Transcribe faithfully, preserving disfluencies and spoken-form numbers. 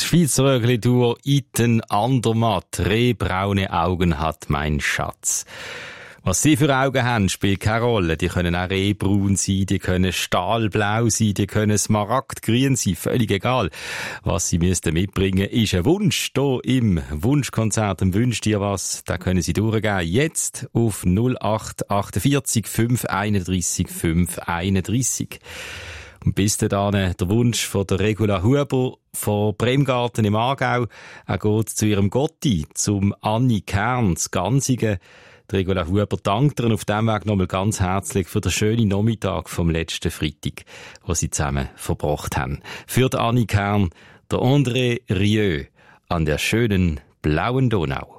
Schweizer Rögli-Tour Iten Andermatt, rehbraune Augen hat mein Schatz. Was sie für Augen haben, spielt keine Rolle. Die können auch rehbraun sein, die können stahlblau sein, die können smaragdgrün sein, völlig egal. Was sie müssten mitbringen, ist ein Wunsch. Hier im Wunschkonzert im «Wünsch dir was», da können sie durchgehen. Jetzt auf null acht achtundvierzig fünf einunddreissig fünf einunddreissig. Und bis dahin der Wunsch von der Regula Huber von Bremgarten im Aargau. Er geht zu ihrem Gotti, zum Anni Kern, zu Gansigen. Die Regula Huber dankt ihr auf diesem Weg nochmal ganz herzlich für den schönen Nachmittag vom letzten Freitag, den sie zusammen verbracht haben. Für die Anni Kern, der André Rieu an der schönen blauen Donau.